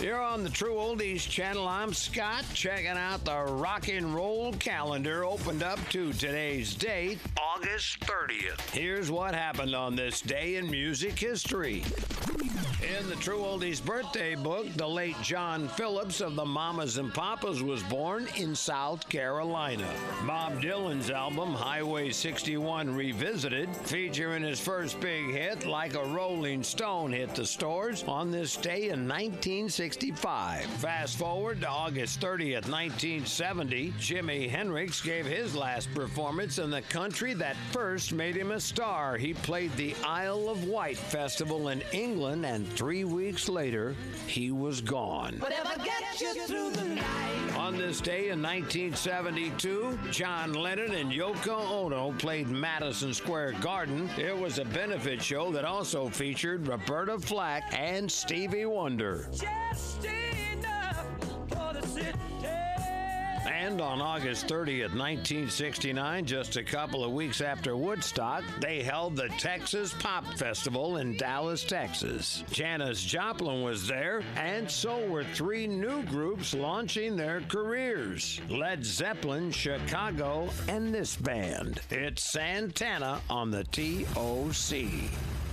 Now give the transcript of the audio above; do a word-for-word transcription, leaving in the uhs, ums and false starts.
You're on the True Oldies channel. I'm Scott, checking out the rock and roll calendar opened up to today's date, August thirtieth. Here's what happened on this day in music history. In the True Oldies birthday book, the late John Phillips of the Mamas and Papas was born in South Carolina. Bob Dylan's album, Highway sixty-one Revisited, featuring his first big hit, Like a Rolling Stone, hit the stores on this day in nineteen sixty-five. Fast forward to August thirtieth, nineteen seventy, Jimi Hendrix gave his last performance in the country that first made him a star. He played the Isle of Wight Festival in England, and three weeks later, he was gone. Whatever gets you through the night. On this day in nineteen seventy-two, John Lennon and Yoko Ono played Madison Square Garden. It was a benefit show that also featured Roberta Flack and Stevie Wonder. Just enough for the city. And on August thirtieth, nineteen sixty-nine, just a couple of weeks after Woodstock, they held the Texas Pop Festival in Dallas, Texas. Janis Joplin was there, and so were three new groups launching their careers: Led Zeppelin, Chicago, and this band. It's Santana on the T O C.